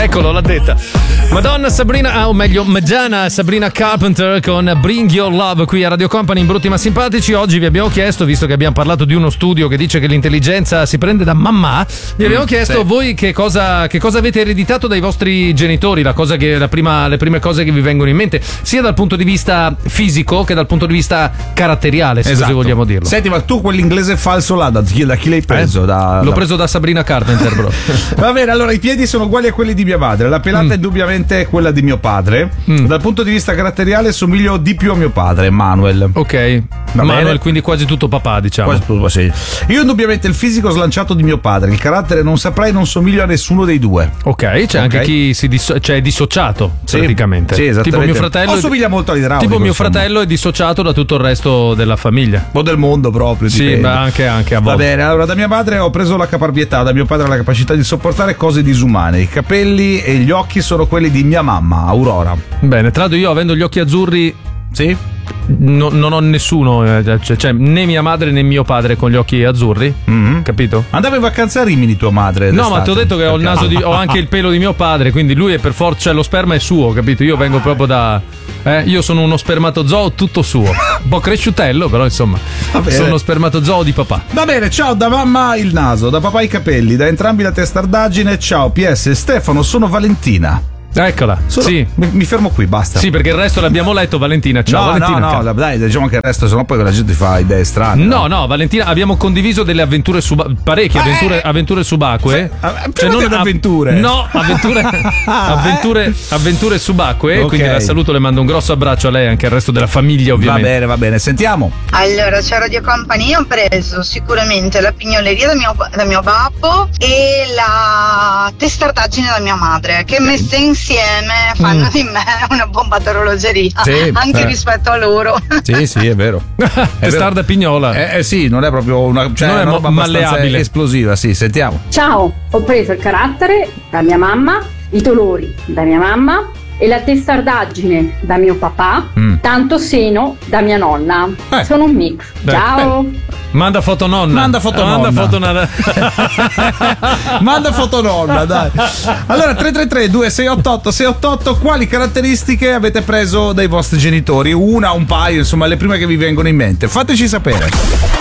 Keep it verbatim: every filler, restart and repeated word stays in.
Eccolo, l'ha detta. Madonna Sabrina, ah, o meglio Madonna Sabrina Carpenter con Bring Your Love qui a Radio Company in Brutti ma Simpatici. Oggi vi abbiamo chiesto, visto che abbiamo parlato di uno studio che dice che l'intelligenza si prende da mamma, vi abbiamo chiesto sì. voi che cosa, che cosa avete ereditato dai vostri genitori, la cosa che, la prima, le prime cose che vi vengono in mente, sia dal punto di vista fisico che dal punto di vista caratteriale, se Esatto. così vogliamo dirlo. Senti, ma tu quell'inglese falso là, da chi, da chi l'hai preso? Eh? Da, L'ho da... preso da Sabrina Carpenter, bro. Va bene, allora i piedi sono uguali a quelli di mia madre, la pelata Mm. è indubbiamente quella di mio padre. Mm. Dal punto di vista caratteriale somiglio di più a mio padre, Manuel. Ok, Va Manuel, bene. quindi quasi tutto papà, diciamo. Quasi tutto, sì. Io indubbiamente il fisico slanciato di mio padre, il carattere non saprei, non somiglio a nessuno dei due. Ok, c'è anche Ok. chi si disso- cioè è dissociato Sì, praticamente. sì, esattamente. Tipo mio fratello. O somiglia molto all'idraulico, Tipo mio insomma. fratello è dissociato da tutto il resto della famiglia. O del mondo proprio. Sì, dipende. ma anche, anche a Va volte. bene, allora da mia madre ho preso la caparbietà, da mio padre la capacità di sopportare cose disumane. I capelli e gli occhi sono quelli di mia mamma, Aurora. Bene, tra l'altro io avendo gli occhi azzurri, Sì? no- non ho nessuno, eh, cioè, cioè, né mia madre né mio padre con gli occhi azzurri, Mhm. capito? Andava in vacanza a Rimini tua madre? No, d'estate? ma ti ho detto che ho il naso di, ho anche il pelo di mio padre, quindi lui è per forza, cioè lo sperma è suo, capito? Io vengo proprio da, eh, io sono uno spermatozoo tutto suo, un po' cresciutello, però insomma, Va bene. sono spermatozoo di papà. Va bene, ciao, da mamma il naso, da papà i capelli, da entrambi la testardaggine. Ciao, P S Stefano, sono Valentina. Eccola, Sono- sì. Mi, mi fermo qui, basta. Sì, perché il resto l'abbiamo letto, Valentina. Ciao, no, Valentina. no, no, ciao. la- dai, diciamo che il resto, sennò poi la gente fa idee strane. No, no, Valentina, abbiamo condiviso delle avventure suba- parecchie Ah, avventure, eh. avventure subacquee. Fa- eh, fermati ad av- avventure. No, avventure, avventure, avventure subacquee. Ok. Quindi la saluto, le mando un grosso abbraccio a lei e anche al resto della famiglia, Va ovviamente. bene, va bene, sentiamo. Allora, c'è Radio Company, io ho preso sicuramente la pignoleria da mio, da mio babbo e la testardaggine da mia madre, che messe insieme fanno Mm. di me una bomba d'orologeria, Sì, anche eh. rispetto a loro. Sì, sì, è vero. Testarda pignola. Eh, eh sì, non è proprio una, cioè, Non è una mo- roba abbastanza malleabile. esplosiva, sì, sentiamo. Ciao, ho preso il carattere da mia mamma, i dolori da mia mamma e la testardaggine da mio papà, Mm. tanto seno da mia nonna. Eh. Sono un mix. Beh, Ciao. Manda foto nonna. Manda foto Manda nonna. foto nonna. Manda foto nonna, dai. Allora, tre tre tre due sei otto otto sei otto otto, quali caratteristiche avete preso dai vostri genitori? Una, un paio, insomma, le prime che vi vengono in mente. Fateci sapere.